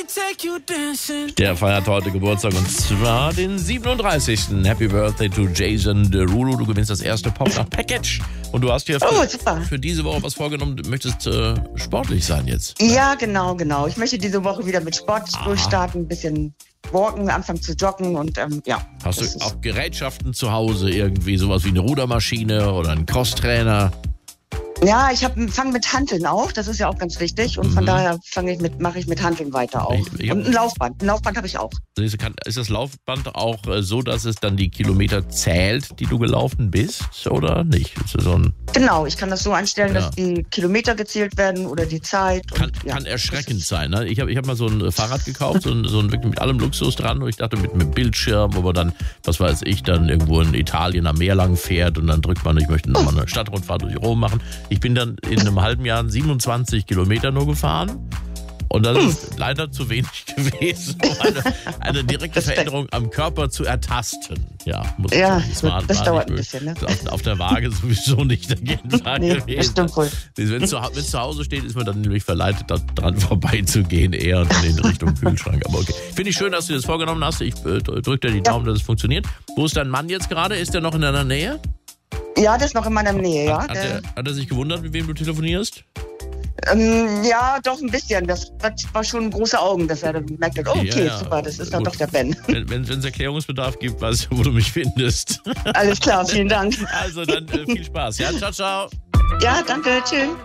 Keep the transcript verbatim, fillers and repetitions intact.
Der feiert heute Geburtstag und zwar den siebenunddreißigsten Happy Birthday to Jason Derulo. Du gewinnst das erste Pop nach Package. Und du hast dir für, oh, für diese Woche was vorgenommen. Du möchtest äh, sportlich sein jetzt. Ja, genau, genau. Ich möchte diese Woche wieder mit Sport Aha. durchstarten, ein bisschen walken, anfangen zu joggen und ähm, ja. Hast du auch Gerätschaften zu Hause, irgendwie sowas wie eine Rudermaschine oder einen Crosstrainer? Ja, ich fange mit Hanteln auch, das ist ja auch ganz wichtig und mhm. von daher fange ich mit, mache ich mit Hanteln weiter auch. Ich, ich hab, und ein Laufband, ein Laufband habe ich auch. Ist das Laufband auch so, dass es dann die Kilometer zählt, die du gelaufen bist oder nicht? Ist das so ein genau, ich kann das so einstellen, ja. dass die Kilometer gezählt werden oder die Zeit. Kann, und, ja, kann erschreckend sein. Ne? Ich habe ich hab mal so ein Fahrrad gekauft, so ein, so ein wirklich mit allem Luxus dran und ich dachte mit einem Bildschirm, wo man dann, was weiß ich, dann irgendwo in Italien am Meer lang fährt und dann drückt man, ich möchte nochmal eine Stadtrundfahrt durch Rom machen. Ich bin dann in einem halben Jahr siebenundzwanzig Kilometer nur gefahren. Und das ist leider zu wenig gewesen, um eine, eine direkte Veränderung am Körper zu ertasten. Ja, muss ich ja sagen. Das, war, das war dauert nicht ein bisschen. Ne? Auf, auf der Waage sowieso nicht dagegen nee, gewesen. Das stimmt wohl. Wenn es zu, zu Hause steht, ist man dann nämlich verleitet, da dran vorbeizugehen, eher in Richtung Kühlschrank. Aber okay. Finde ich schön, dass du das vorgenommen hast. Ich äh, drücke dir die Daumen, ja. dass es funktioniert. Wo ist dein Mann jetzt gerade? Ist der noch in deiner Nähe? Ja, der ist noch in meiner Nähe, ja. Hat, hat, er, hat er sich gewundert, mit wem du telefonierst? Ähm, ja, doch ein bisschen. Das war schon große Augen, dass er dann gemerkt hat, oh, okay, ja, ja. super, das ist dann doch der Ben. Wenn es Erklärungsbedarf gibt, weißt du, wo du mich findest. Alles klar, vielen Dank. Also dann äh, viel Spaß. Ja, ciao, ciao. Ja, danke, tschüss.